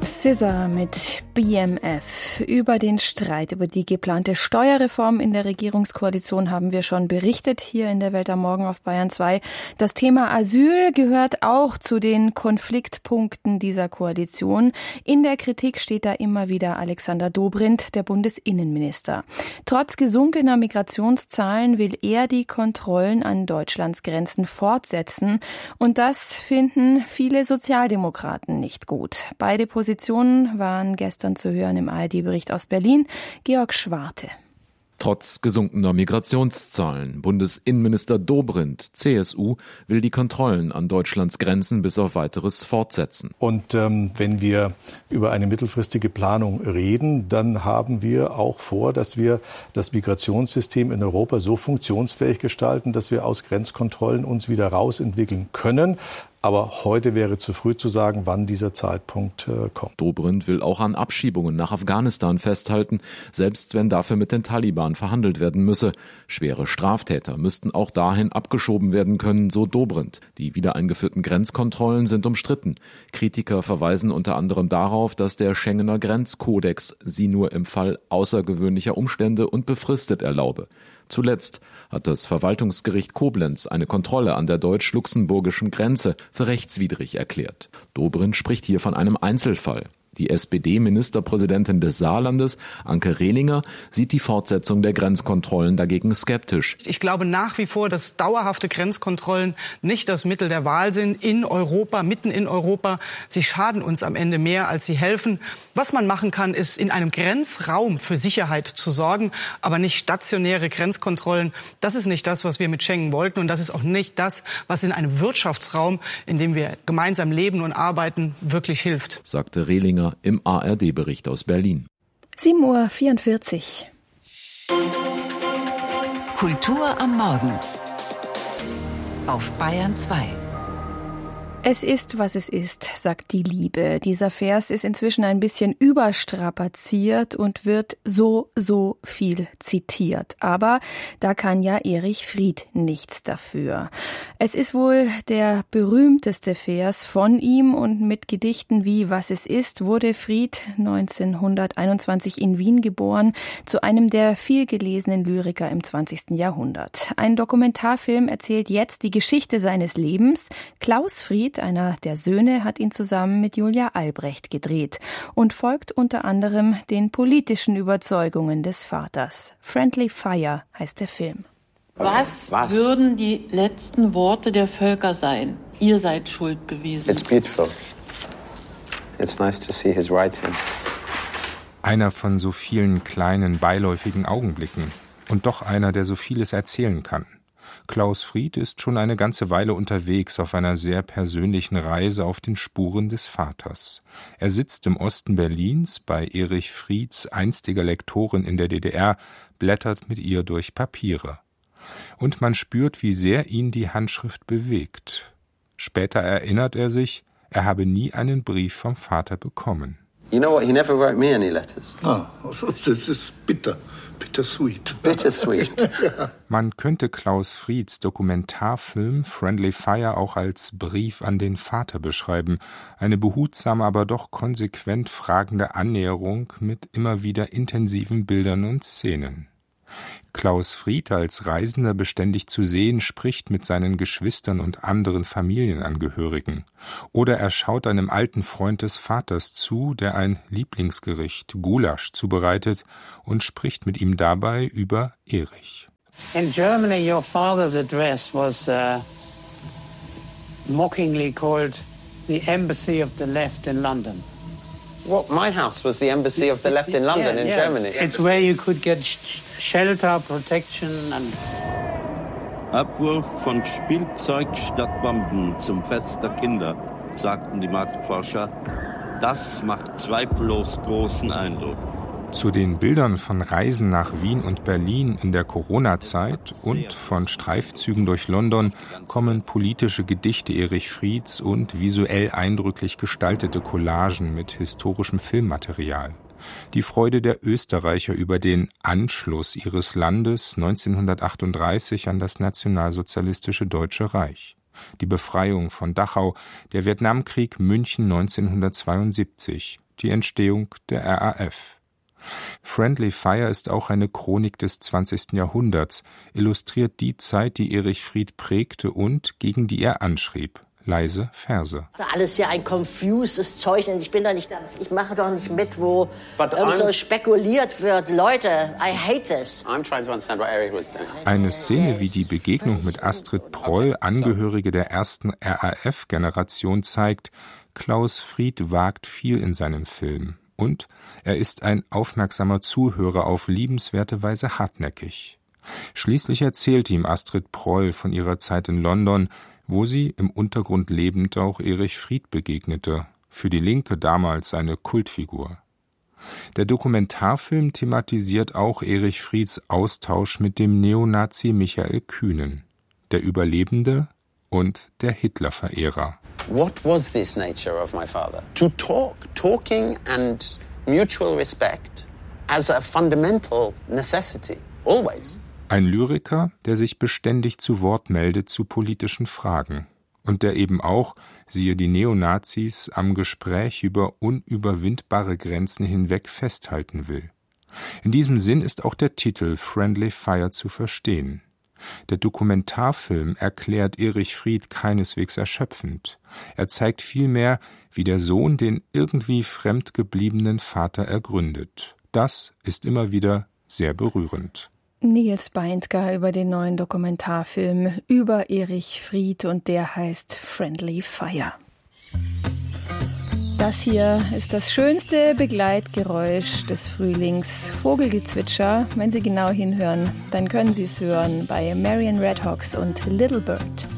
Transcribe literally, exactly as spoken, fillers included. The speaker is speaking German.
S Z A mit B M F. Über den Streit über die geplante Steuerreform in der Regierungskoalition haben wir schon berichtet, hier in der Welt am Morgen auf Bayern zwei. Das Thema Asyl gehört auch zu den Konfliktpunkten dieser Koalition. In der Kritik steht da immer wieder Alexander Dobrindt, der Bundesinnenminister. Trotz gesunkener Migrationszahlen will er die Kontrollen an Deutschlands Grenzen fortsetzen. Und das finden viele Sozialdemokraten nicht gut. Beide Positionen waren gestern zu hören im A R D-Bericht aus Berlin. Georg Schwarte. Trotz gesunkener Migrationszahlen. Bundesinnenminister Dobrindt, C S U, will die Kontrollen an Deutschlands Grenzen bis auf Weiteres fortsetzen. Und ähm, wenn wir über eine mittelfristige Planung reden, dann haben wir auch vor, dass wir das Migrationssystem in Europa so funktionsfähig gestalten, dass wir aus Grenzkontrollen uns wieder rausentwickeln können. Aber heute wäre zu früh zu sagen, wann dieser Zeitpunkt äh, kommt. Dobrindt will auch an Abschiebungen nach Afghanistan festhalten, selbst wenn dafür mit den Taliban verhandelt werden müsse. Schwere Straftäter müssten auch dahin abgeschoben werden können, so Dobrindt. Die wiedereingeführten Grenzkontrollen sind umstritten. Kritiker verweisen unter anderem darauf, dass der Schengener Grenzkodex sie nur im Fall außergewöhnlicher Umstände und befristet erlaube. Zuletzt hat das Verwaltungsgericht Koblenz eine Kontrolle an der deutsch-luxemburgischen Grenze für rechtswidrig erklärt. Dobrindt spricht hier von einem Einzelfall. Die S P D-Ministerpräsidentin des Saarlandes, Anke Rehlinger, sieht die Fortsetzung der Grenzkontrollen dagegen skeptisch. Ich glaube nach wie vor, dass dauerhafte Grenzkontrollen nicht das Mittel der Wahl sind in Europa, mitten in Europa. Sie schaden uns am Ende mehr, als sie helfen. Was man machen kann, ist in einem Grenzraum für Sicherheit zu sorgen, aber nicht stationäre Grenzkontrollen. Das ist nicht das, was wir mit Schengen wollten, und das ist auch nicht das, was in einem Wirtschaftsraum, in dem wir gemeinsam leben und arbeiten, wirklich hilft, sagte Rehlinger im A R D-Bericht aus Berlin. sieben Uhr vierundvierzig. Kultur am Morgen auf Bayern zwei. Es ist, was es ist, sagt die Liebe. Dieser Vers ist inzwischen ein bisschen überstrapaziert und wird so, so viel zitiert. Aber da kann ja Erich Fried nichts dafür. Es ist wohl der berühmteste Vers von ihm, und mit Gedichten wie Was es ist wurde Fried neunzehnhunderteinundzwanzig in Wien geboren, zu einem der vielgelesenen Lyriker im zwanzigsten Jahrhundert. Ein Dokumentarfilm erzählt jetzt die Geschichte seines Lebens. Klaus Fried, einer der Söhne, hat ihn zusammen mit Julia Albrecht gedreht und folgt unter anderem den politischen Überzeugungen des Vaters. Friendly Fire heißt der Film. Was, Was würden die letzten Worte der Völker sein? Ihr seid schuld gewesen. It's beautiful. It's nice to see his writing. Einer von so vielen kleinen, beiläufigen Augenblicken und doch einer, der so vieles erzählen kann. Klaus Fried ist schon eine ganze Weile unterwegs auf einer sehr persönlichen Reise auf den Spuren des Vaters. Er sitzt im Osten Berlins bei Erich Frieds einstiger Lektorin in der D D R, blättert mit ihr durch Papiere. Und man spürt, wie sehr ihn die Handschrift bewegt. Später erinnert er sich, er habe nie einen Brief vom Vater bekommen. You know what? He never wrote me any letters. Ah, das ist bitter. Bittersweet. Bittersweet. Man könnte Klaus Frieds Dokumentarfilm Friendly Fire auch als Brief an den Vater beschreiben. Eine behutsame, aber doch konsequent fragende Annäherung mit immer wieder intensiven Bildern und Szenen. Klaus Fried, als Reisender beständig zu sehen, spricht mit seinen Geschwistern und anderen Familienangehörigen. Oder er schaut einem alten Freund des Vaters zu, der ein Lieblingsgericht, Gulasch, zubereitet, und spricht mit ihm dabei über Erich. In Germany, your father's address was uh, mockingly called the Embassy of the Left in London. What? My house was the embassy of the left in London, yeah, in yeah. Germany. It's where you could get sh- shelter, protection and... Abwurf von Spielzeug statt Bomben zum Fest der Kinder, sagten die Marktforscher. Das macht zweifellos großen Eindruck. Zu den Bildern von Reisen nach Wien und Berlin in der Corona-Zeit und von Streifzügen durch London kommen politische Gedichte Erich Frieds und visuell eindrücklich gestaltete Collagen mit historischem Filmmaterial. Die Freude der Österreicher über den Anschluss ihres Landes neunzehnhundertachtunddreißig an das nationalsozialistische Deutsche Reich. Die Befreiung von Dachau, der Vietnamkrieg München neunzehnhundertzweiundsiebzig, die Entstehung der R A F. Friendly Fire ist auch eine Chronik des zwanzigsten Jahrhunderts, illustriert die Zeit, die Erich Fried prägte und gegen die er anschrieb. Leise Verse. Das ist alles ja ein confuses Zeug und ich bin da nicht, ich mache doch nicht mit, wo irgend so spekuliert wird. Leute, I hate this. I'm trying to understand what Eric was doing. Eine Szene wie die Begegnung mit Astrid Proll, Angehörige der ersten R A F-Generation, zeigt, Klaus Fried wagt viel in seinem Film. Und er ist ein aufmerksamer Zuhörer, auf liebenswerte Weise hartnäckig. Schließlich erzählt ihm Astrid Proll von ihrer Zeit in London, wo sie im Untergrund lebend auch Erich Fried begegnete, für die Linke damals eine Kultfigur. Der Dokumentarfilm thematisiert auch Erich Frieds Austausch mit dem Neonazi Michael Kühnen, der Überlebende und der Hitler-Verehrer. What was this nature of my father? To talk, talking and mutual respect as a fundamental necessity, always. Ein Lyriker, der sich beständig zu Wort meldet zu politischen Fragen und der eben auch, siehe die Neonazis, am Gespräch über unüberwindbare Grenzen hinweg festhalten will. In diesem Sinn ist auch der Titel Friendly Fire zu verstehen. Der Dokumentarfilm erklärt Erich Fried keineswegs erschöpfend. Er zeigt vielmehr, wie der Sohn den irgendwie fremdgebliebenen Vater ergründet. Das ist immer wieder sehr berührend. Nils Beindker über den neuen Dokumentarfilm über Erich Fried und der heißt Friendly Fire. Das hier ist das schönste Begleitgeräusch des Frühlings, Vogelgezwitscher. Wenn Sie genau hinhören, dann können Sie es hören bei Marion Redhawks und Little Bird.